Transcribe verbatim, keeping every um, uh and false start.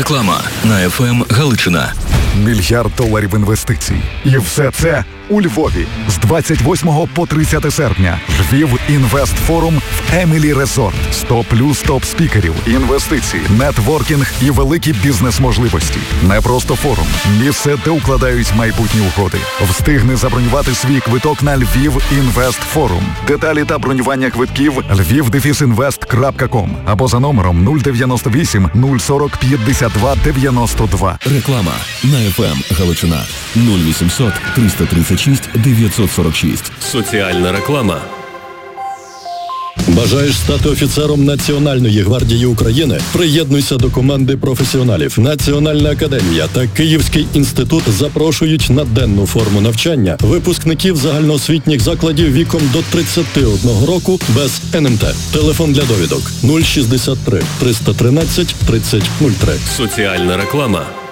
Реклама на еф ем Галичина. Мільярд доларів інвестицій. І все це у Львові з двадцять восьмого по тридцяте серпня. Львів Інвест Форум в Емілі Резорт. сто плюс топ-спікерів, інвестиції, нетворкінг і великі бізнес-можливості. Не просто форум. Місце, де укладають майбутні угоди. Встигни забронювати свій квиток на Львів Інвест Форум. Деталі та бронювання квитків львів дефіс інвест крапка ком або за номером нуль дев'яносто вісім нуль сорок п'ятдесят два дев'яносто два. Реклама на еф ем Галичина. нуль вісімсот триста тридцять шість дев'ятсот сорок шість. Соціальна реклама. Бажаєш стати офіцером Національної гвардії України? Приєднуйся до команди професіоналів. Національна академія та Київський інститут запрошують на денну форму навчання випускників загальноосвітніх закладів віком до тридцяти одного року без ен ем те. Телефон для довідок нуль шістдесят три триста тринадцять тридцять нуль три. Соціальна реклама.